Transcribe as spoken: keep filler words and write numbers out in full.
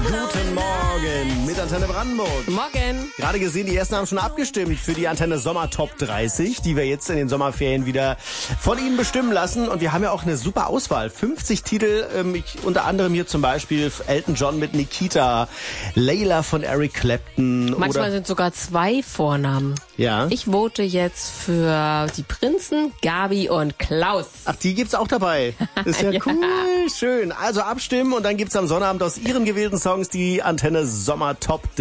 Guten Morgen mit Antenne Brandenburg. Morgen. Gerade gesehen, die ersten haben schon abgestimmt für die Antenne Sommer Top dreißig, die wir jetzt in den Sommerferien wieder von Ihnen bestimmen lassen. Und wir haben ja auch eine super Auswahl. fünfzig Titel, ähm, ich, unter anderem hier zum Beispiel Elton John mit Nikita, Layla von Eric Clapton. Manchmal oder sind sogar zwei Vornamen. Ja. Ich vote jetzt für die Prinzen, Gabi und Klaus. Ach, die gibt's auch dabei. Das ist ja, Ja. cool, schön. Also abstimmen und dann gibt's am Sonnabend aus Ihren gewählten Songs die Antenne Sommer Top